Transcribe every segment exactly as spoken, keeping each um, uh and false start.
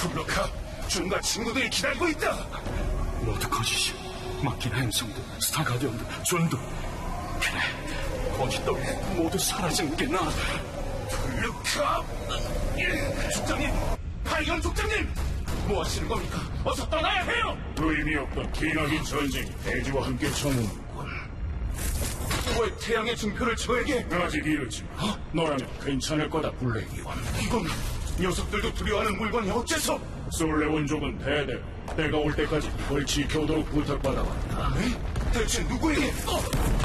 블루카, 준과 친구들이 기다리고 있다. 모두 거짓이야. 마키나 행성도, 스타가디언도, 존도. 그래, 거짓 덕에 모두 사라지는 게 나아. 블루카! 족장님! 파이언 족장님! 뭐 하시는 겁니까? 어서 떠나야 해요! 의미 없던 기나긴 전쟁이 대지와 함께 저무는군. 왜 태양의 증표를 저에게? 아직 이르지만 어? 너라면 괜찮을 거다, 블랙이원. 이건 녀석들도 두려워하는 물건이 어째서? 솔레온족은 대대로 때가 올 때까지 이걸 지켜오도록 부탁받아왔다. 네? 대체 누구에게? 어?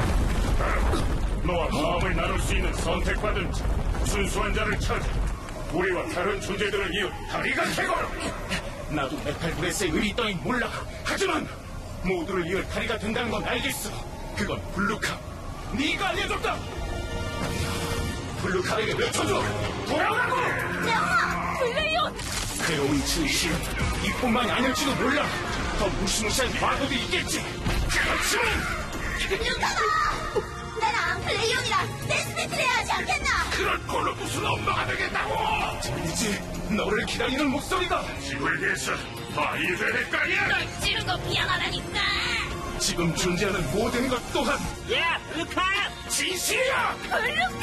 너와 마음을 나눌 수 있는 선택받은 자, 순수한 자를 찾아 우리와 다른 존재들을 이어 다리가 캐거라. 나도 메탈브레스의 의리 따윈 몰라. 하지만 모두를 이을 다리가 된다는 건 알겠어. 그건 블루카, 네가 알려줬다. 블루카에게 외쳐줘. 돌아오라고. 야! 블레이온! 괴로운 진실, 이뿐만이 아닐지도 몰라. 더 무시무시한 과거도 있겠지. 그렇지만 블루카가! 나랑 블레이온이랑 데스매트를 해야 하지 않겠나? 그럴 걸로 무슨 엄마가 되겠다고. 들리지? 너를 기다리는 목소리가. 힘을 위해서 다 이해될 거 아니야. 널 찌른 거 미안하다니까! 지금 존재하는 모든 것 또한 야, 블루카! 진실이야. 블루카!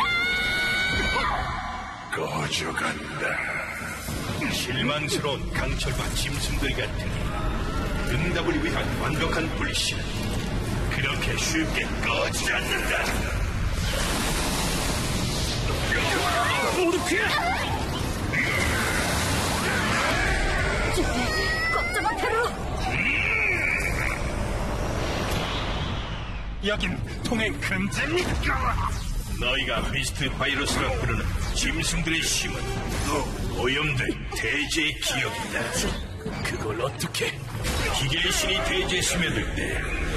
꺼져간다. 실망스러운 강철과 짐승들 같으니 응답을 위한 완벽한 불씨는 그렇게 쉽게 꺼지지 않는다. 모두 피해! 걱정마, 페루! 여긴 통행 금지입니까? 너희가 비스트 바이러스라 부르는 짐승들의 힘은 오염된 대지의 기억이다. 그걸 어떻게? 기계의 신이 대지에 스며들 때